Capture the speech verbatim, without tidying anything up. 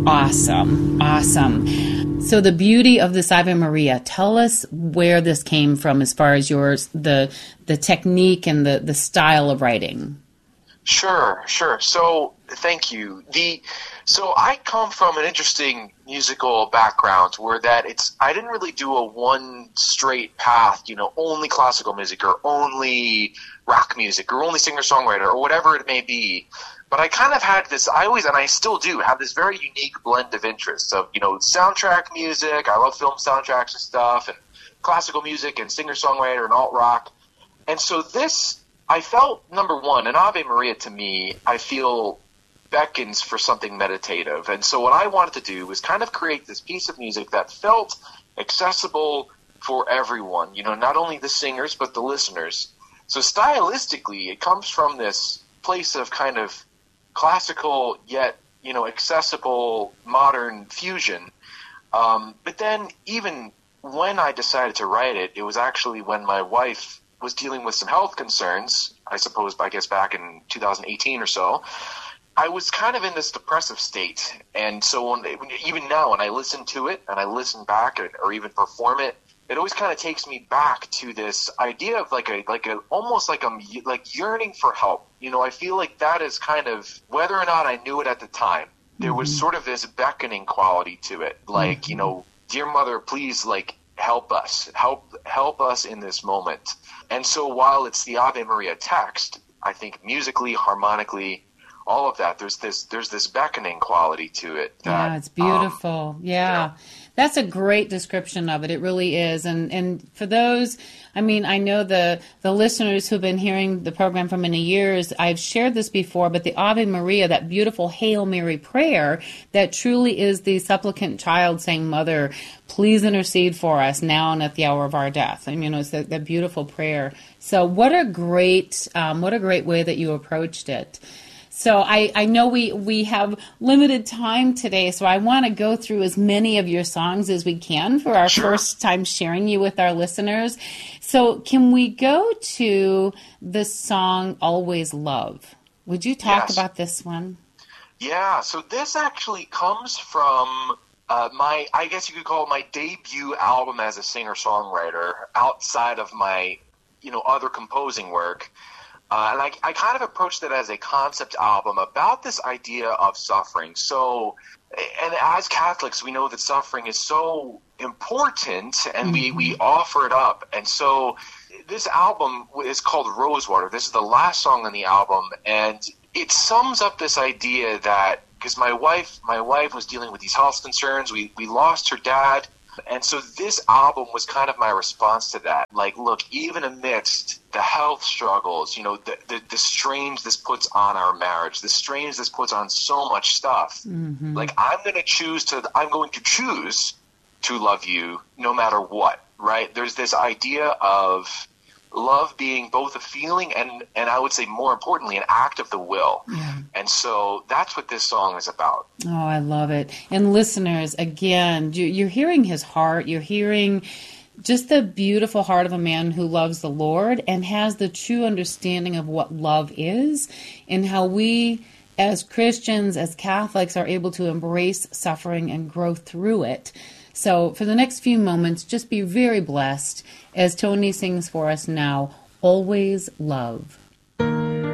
Awesome. Awesome. So the beauty of this Ave Maria, tell us where this came from as far as yours, the the technique and the, the style of writing. Sure, sure. So thank you. The so I come from an interesting musical background where that it's I didn't really do a one straight path, you know, only classical music or only rock music or only singer-songwriter or whatever it may be. But I kind of had this, I always, and I still do, have this very unique blend of interests of, you know, soundtrack music. I love film soundtracks and stuff, and classical music and singer-songwriter and alt-rock. And so this, I felt, number one, an Ave Maria to me, I feel beckons for something meditative. And so what I wanted to do was kind of create this piece of music that felt accessible for everyone, you know, not only the singers, but the listeners. So stylistically, it comes from this place of kind of classical yet, you know, accessible modern fusion. Um, but then even when I decided to write it, it was actually when my wife was dealing with some health concerns, I suppose, I guess back in two thousand eighteen or so. I was kind of in this depressive state. And so when, even now when I listen to it and I listen back or, or even perform it, it always kind of takes me back to this idea of like a, like a, almost like I'm like yearning for help. You know, I feel like that is kind of, whether or not I knew it at the time, there mm-hmm. was sort of this beckoning quality to it. Like, mm-hmm. you know, dear mother, please, like, help us, help, help us in this moment. And so while it's the Ave Maria text, I think musically, harmonically, all of that, there's this, there's this beckoning quality to it. That, yeah, it's beautiful. Um, yeah. You know, that's a great description of it. It really is. And and for those, I mean, I know the, the listeners who've been hearing the program for many years, I've shared this before, but the Ave Maria, that beautiful Hail Mary prayer, that truly is the supplicant child saying, Mother, please intercede for us now and at the hour of our death. I mean, it's that, that beautiful prayer. So what a great, um, what a great way that you approached it. So I, I know we, we have limited time today, so I want to go through as many of your songs as we can for our Sure. first time sharing you with our listeners. So can we go to the song Always Love? Would you talk Yes. about this one? Yeah, so this actually comes from uh, my, I guess you could call it my debut album as a singer-songwriter outside of my, you know, other composing work. Uh, and I, I kind of approached it as a concept album about this idea of suffering. So, and as Catholics, we know that suffering is so important, and mm-hmm. we, we offer it up. And so this album is called Rosewater. This is the last song on the album, and it sums up this idea that, because my wife, my wife was dealing with these health concerns. We, we lost her dad. And so this album was kind of my response to that. Like, look, even amidst the health struggles, you know, the, the, the strains this puts on our marriage, the strains this puts on so much stuff. Mm-hmm. Like, I'm going to choose to, I'm going to choose to love you no matter what, right? There's this idea of love being both a feeling and, and I would say more importantly, an act of the will. Yeah. And so that's what this song is about. Oh, I love it. And listeners, again, you're hearing his heart. You're hearing just the beautiful heart of a man who loves the Lord and has the true understanding of what love is and how we as Christians, as Catholics, are able to embrace suffering and grow through it. So for the next few moments, just be very blessed as Tony sings for us now, Always Love.